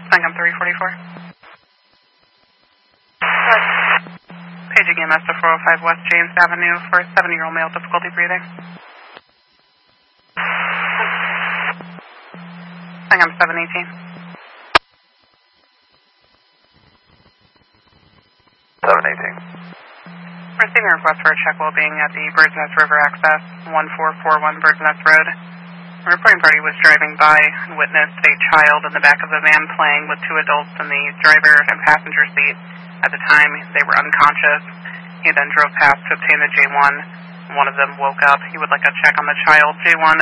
Sangam 344. Paging EMS to 405 West James Avenue for 70-year-old male, difficulty breathing. Sangam 718. 718. Receiving a request for a check well-being at the Bird's Nest River Access, 1441 Bird's Nest Road. The reporting party was driving by and witnessed a child in the back of the van playing with two adults in the driver and passenger seat. At the time, they were unconscious. He then drove past to obtain the J1. One of them woke up. He would like a check on the child. J1